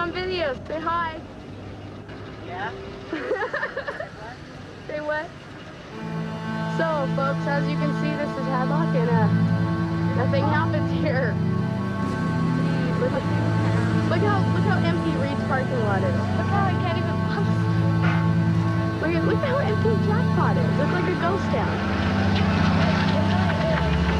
on video. Say hi. Yeah? Say what? So, folks, as you can see, this is Hadlock, and nothing happens here. Look how empty Reed's parking lot is. Look how I can't even Look how empty Jackpot is. It's like a ghost town.